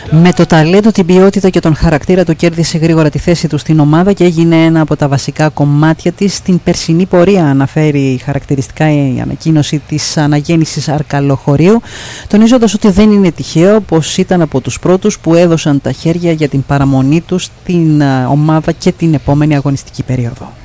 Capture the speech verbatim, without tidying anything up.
Με το ταλέντο, την ποιότητα και τον χαρακτήρα του κέρδισε γρήγορα τη θέση του στην ομάδα και έγινε ένα από τα βασικά κομμάτια της στην περσινή πορεία, αναφέρει χαρακτηριστικά η ανακοίνωση της αναγέννησης Αρκαλοχωρίου, τονίζοντας ότι δεν είναι τυχαίο πως ήταν από τους πρώτους που έδωσαν τα χέρια για την παραμονή του στην ομάδα και την επόμενη αγωνιστική περίοδο.